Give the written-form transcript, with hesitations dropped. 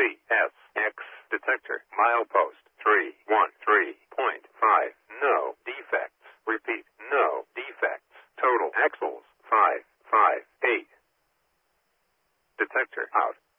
CSX detector. Milepost 313.5. No defects. Repeat, no defects. Total axles 558. Detector out.